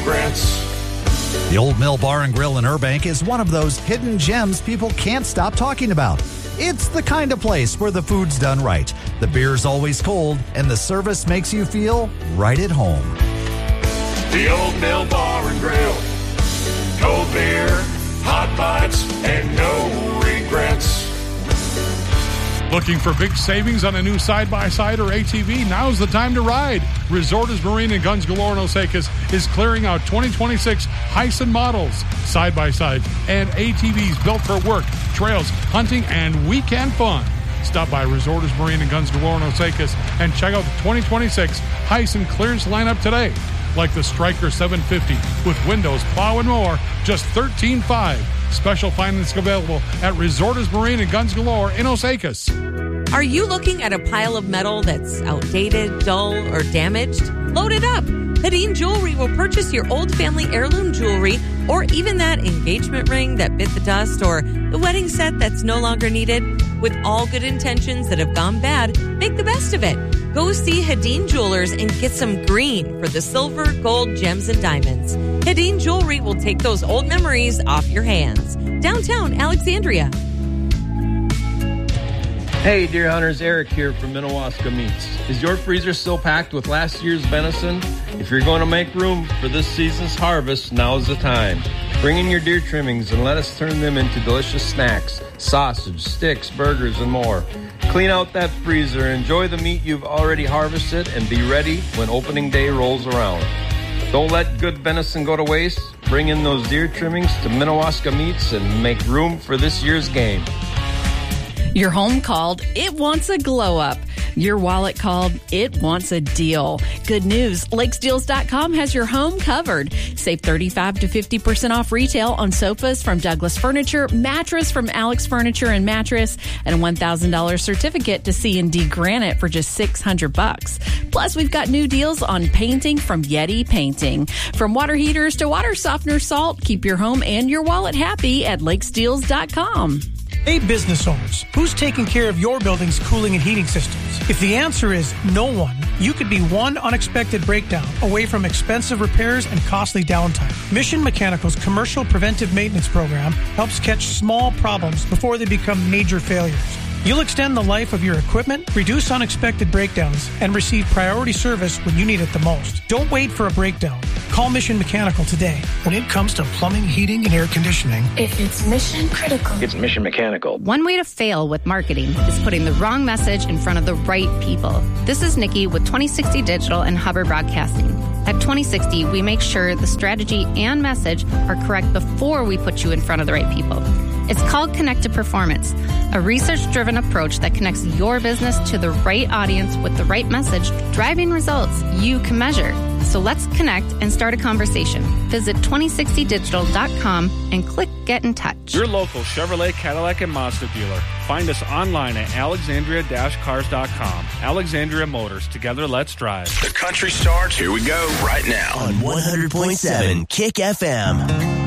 regrets. The Old Mill Bar and Grill in Burbank is one of those hidden gems people can't stop talking about. It's the kind of place where the food's done right, the beer's always cold, and the service makes you feel right at home. The Old Mill Bar and Grill. Cold beer, hot bites, and no regrets. Looking for big savings on a new side-by-side or ATV? Now's the time to ride. Resorters Marine and Guns Galore in Osakis is clearing out 2026 Hyson models, side-by-sides, and ATVs built for work, trails, hunting, and weekend fun. Stop by Resorters Marine and Guns Galore in Osakis and check out the 2026 Hyson clearance lineup today. Like the Striker 750 with windows, plow, and more, just $13,500. Special financing available at Resorters Marine and Guns Galore in Osakis. Are you looking at a pile of metal that's outdated, dull, or damaged? Load it up. Hadeen Jewelry will purchase your old family heirloom jewelry or even that engagement ring that bit the dust or the wedding set that's no longer needed. With all good intentions that have gone bad, make the best of it. Go see Hadeen Jewelers and get some green for the silver, gold, gems, and diamonds. Hadeen Jewelry will take those old memories off your hands. Downtown Alexandria. Hey, deer hunters, Eric here from Minnewaska Meats. Is your freezer still packed with last year's venison? If you're going to make room for this season's harvest, now's the time. Bring in your deer trimmings and let us turn them into delicious snacks, sausage, sticks, burgers, and more. Clean out that freezer, enjoy the meat you've already harvested, and be ready when opening day rolls around. Don't let good venison go to waste. Bring in those deer trimmings to Minnewaska Meats and make room for this year's game. Your home called, it wants a glow up. Your wallet called, it wants a deal. Good news, LakesDeals.com has your home covered. Save 35 to 50% off retail on sofas from Douglas Furniture, mattress from Alex Furniture and Mattress, and a $1,000 certificate to C&D Granite for just $600. Plus, we've got new deals on painting from Yeti Painting. From water heaters to water softener salt, keep your home and your wallet happy at LakesDeals.com. Hey, business owners, who's taking care of your building's cooling and heating systems? If the answer is no one, you could be one unexpected breakdown away from expensive repairs and costly downtime. Mission Mechanical's commercial preventive maintenance program helps catch small problems before they become major failures. You'll extend the life of your equipment, reduce unexpected breakdowns, and receive priority service when you need it the most. Don't wait for a breakdown. Call Mission Mechanical today. When it comes to plumbing, heating, and air conditioning, if it's mission critical, it's Mission Mechanical. One way to fail with marketing is putting the wrong message in front of the right people. This is Nikki with 2060 Digital and Hubbard Broadcasting. At 2060, we make sure the strategy and message are correct before we put you in front of the right people. It's called Connect to Performance, a research-driven approach that connects your business to the right audience with the right message, driving results you can measure. So let's connect and start a conversation. Visit 2060digital.com and click Get in Touch. Your local Chevrolet, Cadillac, and Mazda dealer. Find us online at alexandria-cars.com. Alexandria Motors. Together, let's drive. The country starts, here we go, right now. On 100.7 Kick FM.